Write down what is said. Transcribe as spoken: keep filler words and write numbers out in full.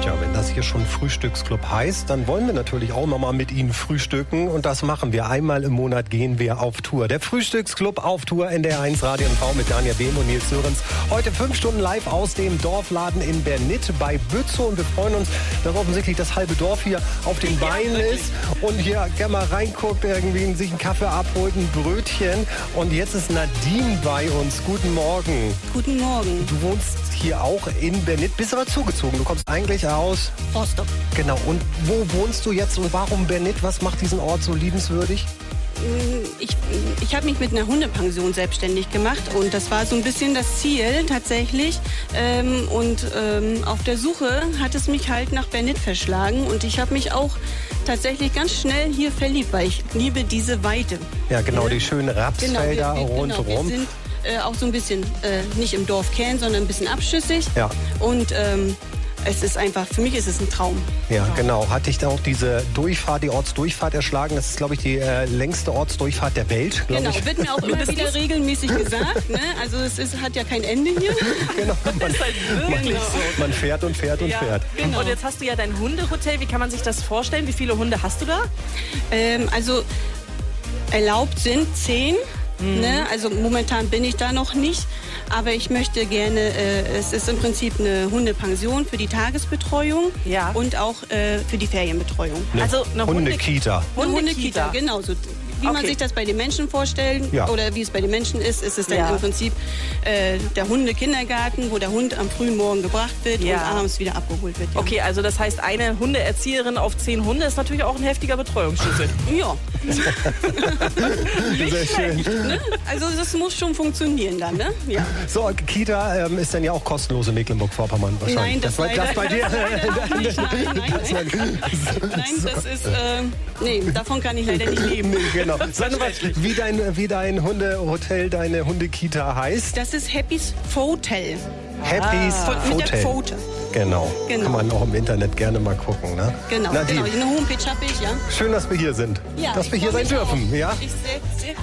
Ja, wenn das hier schon Frühstücksclub heißt, dann wollen wir natürlich auch nochmal mit Ihnen frühstücken. Und das machen wir. Einmal im Monat gehen wir auf Tour. Der Frühstücksclub auf Tour in der eins Radio und V mit Daniel Behm und Nils Sörensen. Heute fünf Stunden live aus dem Dorfladen in Bernit bei Bützow. Und wir freuen uns, dass offensichtlich das halbe Dorf hier auf den Beinen ja, ist. Und hier gerne mal reinguckt, irgendwie sich einen Kaffee abholt, ein Brötchen. Und jetzt ist Nadine bei uns. Guten Morgen. Guten Morgen. Du wohnst hier auch in Bernit, bist aber zugezogen. Du kommst eigentlich aus Rostock. Genau. Und wo wohnst du jetzt und warum Bernit? Was macht diesen Ort so liebenswürdig? Ich, ich habe mich mit einer Hundepension selbstständig gemacht und das war so ein bisschen das Ziel tatsächlich. Ähm, und ähm, auf der Suche hat es mich halt nach Bernit verschlagen und ich habe mich auch tatsächlich ganz schnell hier verliebt, weil ich liebe diese Weite. Ja, genau, die schönen Rapsfelder genau, wir, wir, rundherum. Genau, wir sind äh, auch so ein bisschen, äh, nicht im Dorfkern, sondern ein bisschen abschüssig. Ja. Und ähm, es ist einfach, für mich ist es ein Traum. Ja, genau. Hat dich da auch diese Durchfahrt, die Ortsdurchfahrt erschlagen? Das ist, glaube ich, die äh, längste Ortsdurchfahrt der Welt. Genau, ich. wird mir auch immer wieder regelmäßig gesagt. Ne? Also es ist, hat ja kein Ende hier. Genau, man, das ist halt wirklich man, so. Man fährt und fährt und ja, fährt. Genau. Und jetzt hast du ja dein Hundehotel. Wie kann man sich das vorstellen? Wie viele Hunde hast du da? Ähm, also erlaubt sind zehn. Mhm. Ne? Also momentan bin ich da noch nicht, aber ich möchte gerne, äh, es ist im Prinzip eine Hundepension für die Tagesbetreuung ja. und auch äh, für die Ferienbetreuung. Ne, also eine Hundekita. Hunde Hundekita, genau so. Wie okay. man sich das bei den Menschen vorstellt ja. oder wie es bei den Menschen ist, ist es dann ja. im Prinzip äh, der Hundekindergarten, wo der Hund am frühen Morgen gebracht wird ja. und abends wieder abgeholt wird. Ja. Okay, also das heißt, eine Hundeerzieherin auf zehn Hunde ist natürlich auch ein heftiger Betreuungsschlüssel. Ja. Sehr schön. Ne? Also das muss schon funktionieren dann, ne? Ja. So, Kita ähm, ist dann ja auch kostenlos in Mecklenburg-Vorpommern wahrscheinlich. Nein, das, das, leider, das bei dir. Nein, nein, nein, nein. Nein, das ist, äh, nee, davon kann ich leider nicht leben. Nee, genau. Sag mal, wie dein, wie dein Hundehotel, deine Hundekita heißt? Das ist Happy's Pfotel. Happy's ah. Pfotel. Mit der Pfote. Genau. genau. Kann man auch im Internet gerne mal gucken. Ne? Genau, Nadine, genau. Eine Homepage habe ich, ja. Schön, dass wir hier sind. Ja, dass wir hier sein dürfen. Ja? Ich sehr, sehr